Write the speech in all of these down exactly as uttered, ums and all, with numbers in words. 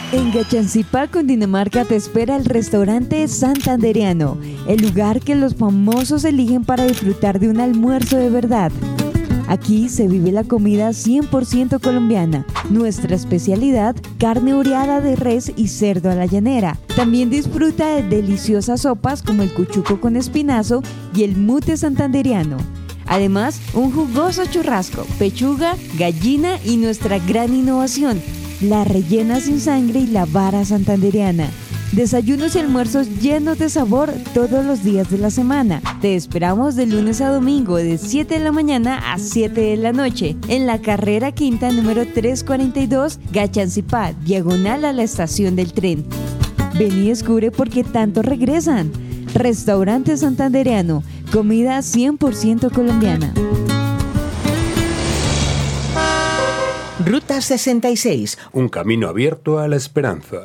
En Gachancipá, Cundinamarca, te espera el restaurante Santandereano, el lugar que los famosos eligen para disfrutar de un almuerzo de verdad. Aquí se vive la comida cien por ciento colombiana. Nuestra especialidad, carne oreada de res y cerdo a la llanera. También disfruta de deliciosas sopas como el cuchuco con espinazo y el mute santandereano. Además, un jugoso churrasco, pechuga, gallina y nuestra gran innovación, la rellena sin sangre y la vara santandereana. Desayunos y almuerzos llenos de sabor todos los días de la semana. Te esperamos de lunes a domingo de siete de la mañana a siete de la noche en la carrera quinta número trescientos cuarenta y dos, Gachancipá, diagonal a la estación del tren. Ven y descubre por qué tanto regresan. Restaurante Santandereano, comida cien por ciento colombiana. Ruta sesenta y seis. Un camino abierto a la esperanza.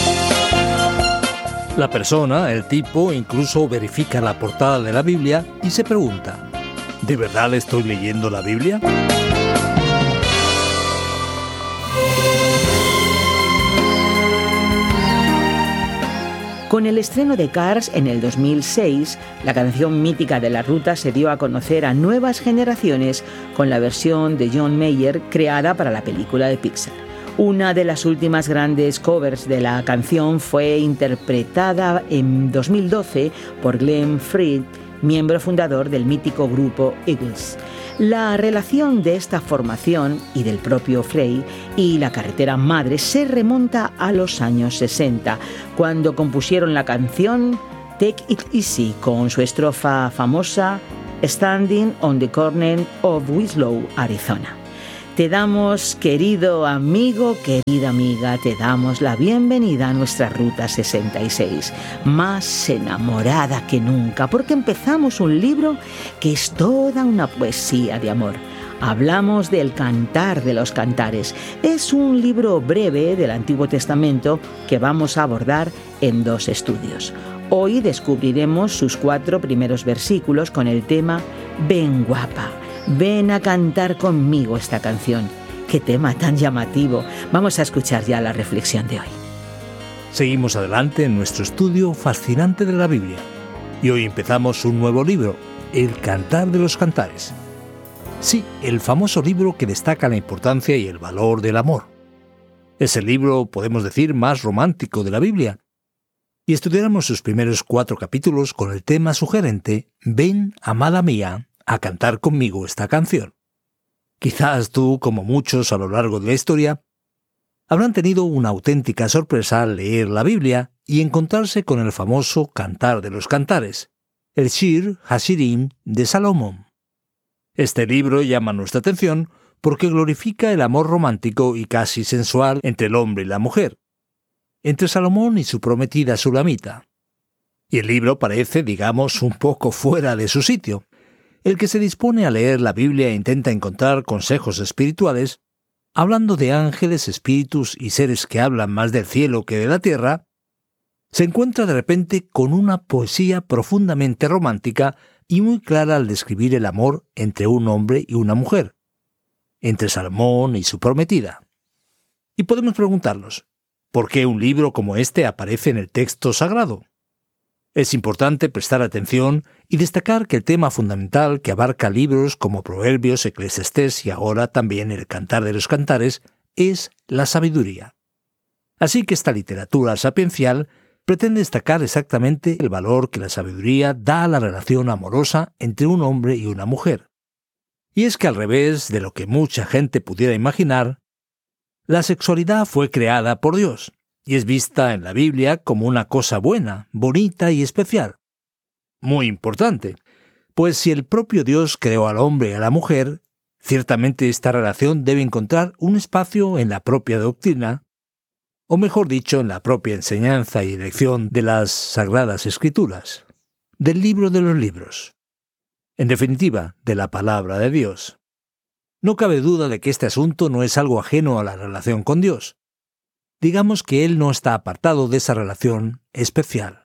La persona, el tipo, incluso verifica la portada de la Biblia y se pregunta: ¿de verdad estoy leyendo la Biblia? Con el estreno de Cars en el dos mil seis, la canción mítica de la ruta se dio a conocer a nuevas generaciones con la versión de John Mayer creada para la película de Pixar. Una de las últimas grandes covers de la canción fue interpretada en dos mil doce por Glenn Frey, miembro fundador del mítico grupo Eagles. La relación de esta formación y del propio Frey y la carretera madre se remonta a los años sesenta, cuando compusieron la canción Take It Easy con su estrofa famosa Standing on the Corner of Winslow, Arizona. Te damos, querido amigo, querida amiga, te damos la bienvenida a nuestra Ruta sesenta y seis, más enamorada que nunca, porque empezamos un libro que es toda una poesía de amor. Hablamos del Cantar de los Cantares. Es un libro breve del Antiguo Testamento que vamos a abordar en dos estudios. Hoy descubriremos sus cuatro primeros versículos con el tema Ven guapa. Ven a cantar conmigo esta canción. ¡Qué tema tan llamativo! Vamos a escuchar ya la reflexión de hoy. Seguimos adelante en nuestro estudio fascinante de la Biblia. Y hoy empezamos un nuevo libro, El Cantar de los Cantares. Sí, el famoso libro que destaca la importancia y el valor del amor. Es el libro, podemos decir, más romántico de la Biblia. Y estudiaremos sus primeros cuatro capítulos con el tema sugerente Ven, amada mía, a cantar conmigo esta canción. Quizás tú, como muchos a lo largo de la historia, habrán tenido una auténtica sorpresa al leer la Biblia y encontrarse con el famoso Cantar de los Cantares, el Shir Hashirim de Salomón. Este libro llama nuestra atención porque glorifica el amor romántico y casi sensual entre el hombre y la mujer, entre Salomón y su prometida Sulamita. Y el libro parece, digamos, un poco fuera de su sitio. El que se dispone a leer la Biblia e intenta encontrar consejos espirituales, hablando de ángeles, espíritus y seres que hablan más del cielo que de la tierra, se encuentra de repente con una poesía profundamente romántica y muy clara al describir el amor entre un hombre y una mujer, entre Salomón y su prometida. Y podemos preguntarnos, ¿por qué un libro como este aparece en el texto sagrado? Es importante prestar atención y destacar que el tema fundamental que abarca libros como Proverbios, Eclesiastés y ahora también el Cantar de los Cantares es la sabiduría. Así que esta literatura sapiencial pretende destacar exactamente el valor que la sabiduría da a la relación amorosa entre un hombre y una mujer. Y es que al revés de lo que mucha gente pudiera imaginar, la sexualidad fue creada por Dios y es vista en la Biblia como una cosa buena, bonita y especial. Muy importante, pues si el propio Dios creó al hombre y a la mujer, ciertamente esta relación debe encontrar un espacio en la propia doctrina, o mejor dicho, en la propia enseñanza y dirección de las Sagradas Escrituras, del libro de los libros. En definitiva, de la palabra de Dios. No cabe duda de que este asunto no es algo ajeno a la relación con Dios. Digamos que Él no está apartado de esa relación especial.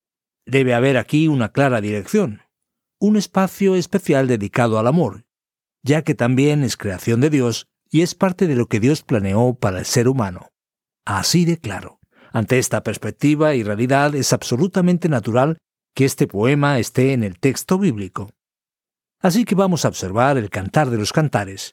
Debe haber aquí una clara dirección, un espacio especial dedicado al amor, ya que también es creación de Dios y es parte de lo que Dios planeó para el ser humano. Así de claro. Ante esta perspectiva y realidad es absolutamente natural que este poema esté en el texto bíblico. Así que vamos a observar el Cantar de los Cantares.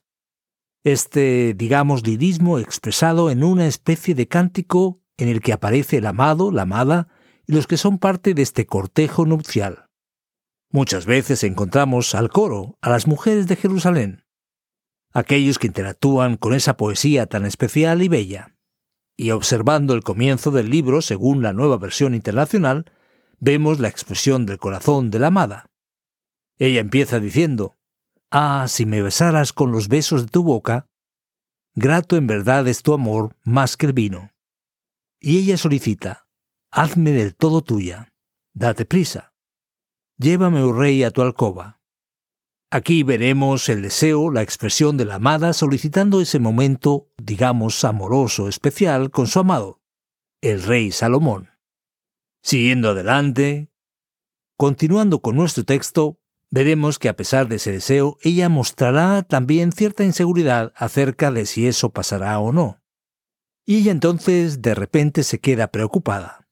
Este, digamos, lirismo expresado en una especie de cántico en el que aparece el amado, la amada y los que son parte de este cortejo nupcial. Muchas veces encontramos al coro, a las mujeres de Jerusalén, aquellos que interactúan con esa poesía tan especial y bella. Y observando el comienzo del libro, según la Nueva Versión Internacional, vemos la expresión del corazón de la amada. Ella empieza diciendo: «Ah, si me besaras con los besos de tu boca, grato en verdad es tu amor más que el vino». Y ella solicita: «Hazme del todo tuya, date prisa, llévame, oh rey, a tu alcoba». Aquí veremos el deseo, la expresión de la amada solicitando ese momento, digamos, amoroso, especial con su amado, el rey Salomón. Siguiendo adelante, continuando con nuestro texto, veremos que a pesar de ese deseo, ella mostrará también cierta inseguridad acerca de si eso pasará o no. Y ella entonces de repente se queda preocupada.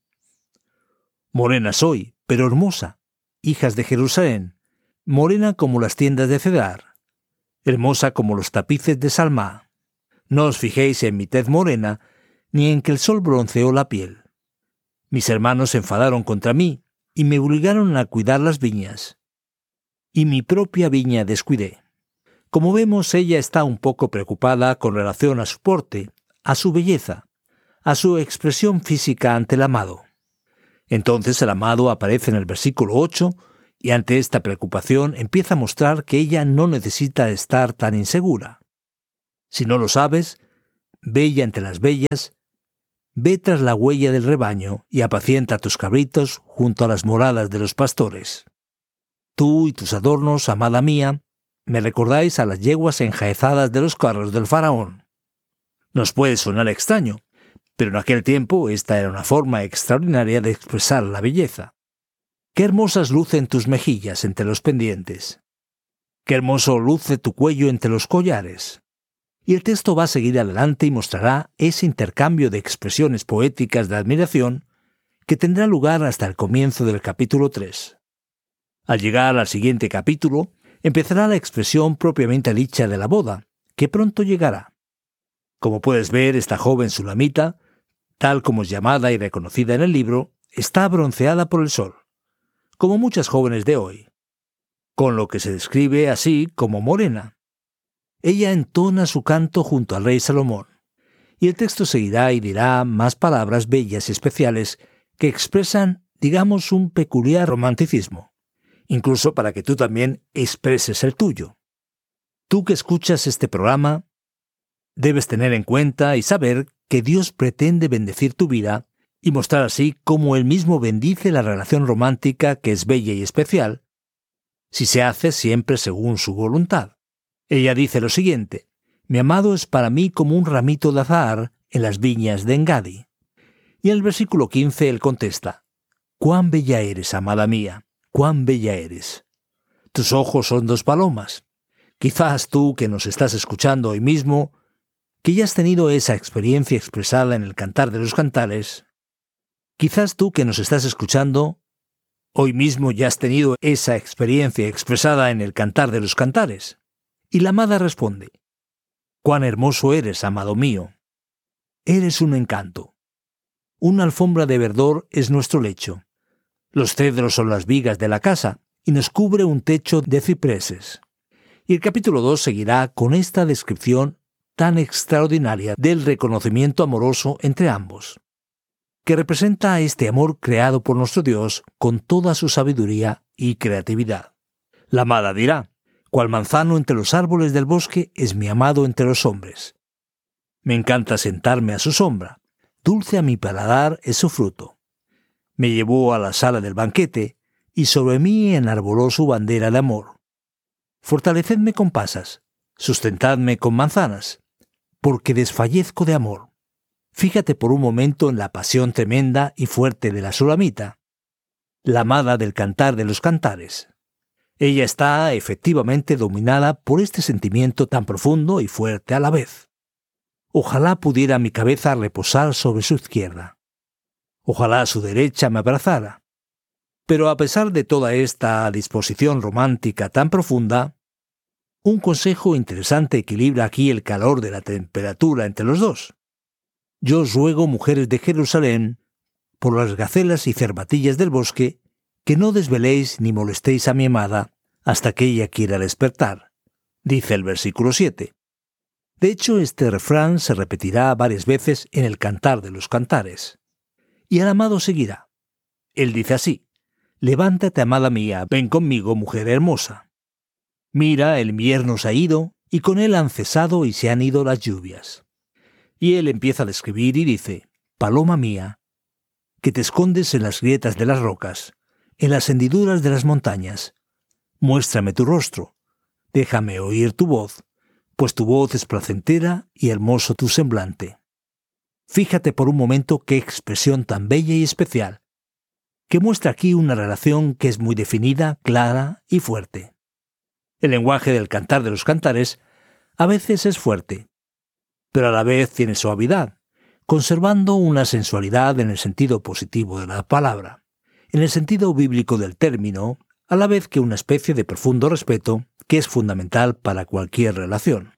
«Morena soy, pero hermosa, hijas de Jerusalén, morena como las tiendas de Cedar, hermosa como los tapices de Salmá. No os fijéis en mi tez morena, ni en que el sol bronceó la piel. Mis hermanos se enfadaron contra mí y me obligaron a cuidar las viñas. Y mi propia viña descuidé». Como vemos, ella está un poco preocupada con relación a su porte, a su belleza, a su expresión física ante el amado. Entonces el amado aparece en el versículo ocho y ante esta preocupación empieza a mostrar que ella no necesita estar tan insegura. Si no lo sabes, bella entre las bellas, ve tras la huella del rebaño y apacienta tus cabritos junto a las moradas de los pastores. Tú y tus adornos, amada mía, me recordáis a las yeguas enjaezadas de los carros del faraón. Nos puede sonar extraño, pero en aquel tiempo esta era una forma extraordinaria de expresar la belleza. Qué hermosas lucen tus mejillas entre los pendientes. Qué hermoso luce tu cuello entre los collares. Y el texto va a seguir adelante y mostrará ese intercambio de expresiones poéticas de admiración que tendrá lugar hasta el comienzo del capítulo tres. Al llegar al siguiente capítulo, empezará la expresión propiamente dicha de la boda, que pronto llegará. Como puedes ver, esta joven sulamita, tal como es llamada y reconocida en el libro, está bronceada por el sol, como muchas jóvenes de hoy, con lo que se describe así como morena. Ella entona su canto junto al rey Salomón, y el texto seguirá y dirá más palabras bellas y especiales que expresan, digamos, un peculiar romanticismo, incluso para que tú también expreses el tuyo. Tú que escuchas este programa, debes tener en cuenta y saber que Dios pretende bendecir tu vida y mostrar así cómo Él mismo bendice la relación romántica que es bella y especial, si se hace siempre según su voluntad. Ella dice lo siguiente: «Mi amado es para mí como un ramito de azahar en las viñas de Engadi». Y en el versículo quince él contesta: «Cuán bella eres, amada mía, cuán bella eres. Tus ojos son dos palomas». Quizás tú que nos estás escuchando hoy mismo, que ya has tenido esa experiencia expresada en el Cantar de los Cantares, quizás tú que nos estás escuchando, hoy mismo ya has tenido esa experiencia expresada en el Cantar de los Cantares. Y la amada responde: «Cuán hermoso eres, amado mío. Eres un encanto. Una alfombra de verdor es nuestro lecho. Los cedros son las vigas de la casa, y nos cubre un techo de cipreses». Y el capítulo dos seguirá con esta descripción tan extraordinaria del reconocimiento amoroso entre ambos, que representa este amor creado por nuestro Dios con toda su sabiduría y creatividad. La amada dirá: «Cual manzano entre los árboles del bosque es mi amado entre los hombres. Me encanta sentarme a su sombra, dulce a mi paladar es su fruto. Me llevó a la sala del banquete, y sobre mí enarboló su bandera de amor. Fortalecedme con pasas, sustentadme con manzanas, porque desfallezco de amor». Fíjate por un momento en la pasión tremenda y fuerte de la sulamita, la amada del Cantar de los Cantares. Ella está efectivamente dominada por este sentimiento tan profundo y fuerte a la vez. Ojalá pudiera mi cabeza reposar sobre su izquierda. Ojalá su derecha me abrazara. Pero a pesar de toda esta disposición romántica tan profunda, un consejo interesante equilibra aquí el calor de la temperatura entre los dos. Yo os ruego, mujeres de Jerusalén, por las gacelas y cervatillas del bosque, que no desveléis ni molestéis a mi amada hasta que ella quiera despertar, dice el versículo siete. De hecho, este refrán se repetirá varias veces en el Cantar de los Cantares. Y el amado seguirá. Él dice así: levántate, amada mía, ven conmigo, mujer hermosa. Mira, el invierno se ha ido, y con él han cesado y se han ido las lluvias. Y él empieza a describir y dice: paloma mía, que te escondes en las grietas de las rocas, en las hendiduras de las montañas, muéstrame tu rostro, déjame oír tu voz, pues tu voz es placentera y hermoso tu semblante. Fíjate por un momento qué expresión tan bella y especial, que muestra aquí una relación que es muy definida, clara y fuerte. El lenguaje del Cantar de los Cantares a veces es fuerte, pero a la vez tiene suavidad, conservando una sensualidad en el sentido positivo de la palabra, en el sentido bíblico del término, a la vez que una especie de profundo respeto que es fundamental para cualquier relación.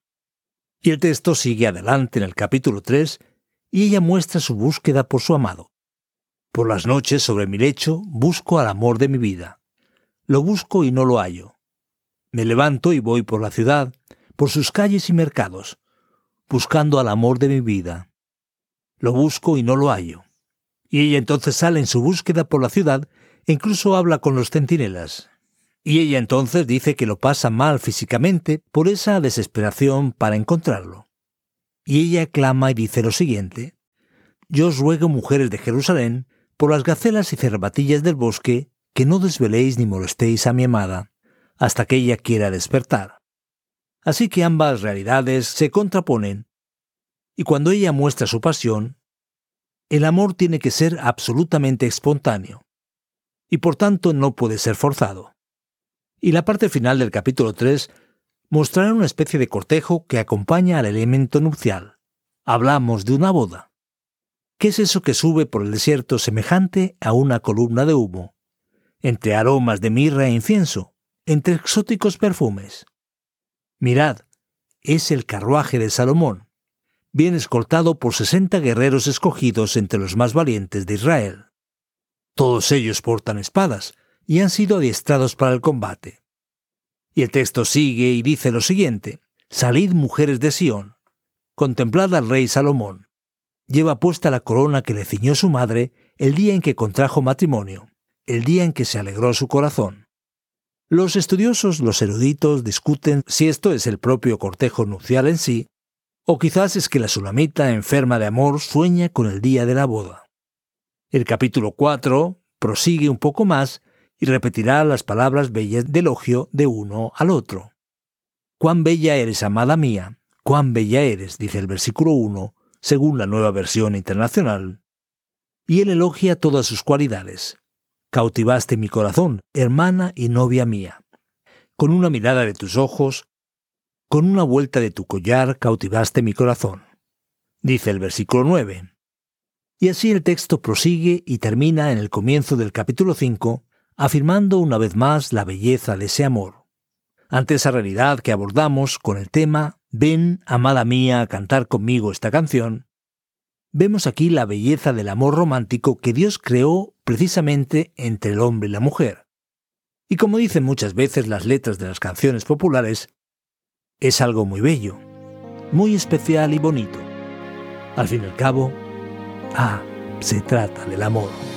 Y el texto sigue adelante en el capítulo tres, y ella muestra su búsqueda por su amado. Por las noches sobre mi lecho busco al amor de mi vida. Lo busco y no lo hallo. Me levanto y voy por la ciudad, por sus calles y mercados, buscando al amor de mi vida. Lo busco y no lo hallo. Y ella entonces sale en su búsqueda por la ciudad e incluso habla con los centinelas. Y ella entonces dice que lo pasa mal físicamente por esa desesperación para encontrarlo. Y ella clama y dice lo siguiente: yo os ruego, mujeres de Jerusalén, por las gacelas y cervatillas del bosque, que no desveléis ni molestéis a mi amada, hasta que ella quiera despertar. Así que ambas realidades se contraponen, y cuando ella muestra su pasión, el amor tiene que ser absolutamente espontáneo, y por tanto no puede ser forzado. Y la parte final del capítulo tres mostrará una especie de cortejo que acompaña al elemento nupcial. Hablamos de una boda. ¿Qué es eso que sube por el desierto semejante a una columna de humo, entre aromas de mirra e incienso, entre exóticos perfumes? Mirad, es el carruaje de Salomón, bien escoltado por sesenta guerreros escogidos entre los más valientes de Israel. Todos ellos portan espadas y han sido adiestrados para el combate. Y el texto sigue y dice lo siguiente: salid, mujeres de Sión, contemplad al rey Salomón. Lleva puesta la corona que le ciñó su madre el día en que contrajo matrimonio, el día en que se alegró su corazón. Los estudiosos, los eruditos, discuten si esto es el propio cortejo nupcial en sí, o quizás es que la sulamita enferma de amor sueña con el día de la boda. El capítulo cuatro prosigue un poco más y repetirá las palabras bellas de elogio de uno al otro. «Cuán bella eres, amada mía, cuán bella eres», dice el versículo uno, según la Nueva Versión Internacional. Y él elogia todas sus cualidades. «Cautivaste mi corazón, hermana y novia mía. Con una mirada de tus ojos, con una vuelta de tu collar, cautivaste mi corazón», dice el versículo nueve. Y así el texto prosigue y termina en el comienzo del capítulo cinco, afirmando una vez más la belleza de ese amor. Ante esa realidad que abordamos con el tema «Ven, amada mía, a cantar conmigo esta canción», vemos aquí la belleza del amor romántico que Dios creó precisamente entre el hombre y la mujer. Y como dicen muchas veces las letras de las canciones populares, es algo muy bello, muy especial y bonito. Al fin y al cabo, ah, se trata del amor.